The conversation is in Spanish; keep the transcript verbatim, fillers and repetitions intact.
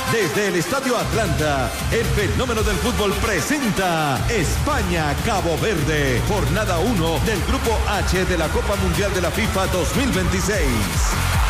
Desde el Estadio Atlanta, el fenómeno del fútbol presenta España-Cabo Verde, jornada uno del Grupo H de la Copa Mundial de la FIFA dos mil veintiséis.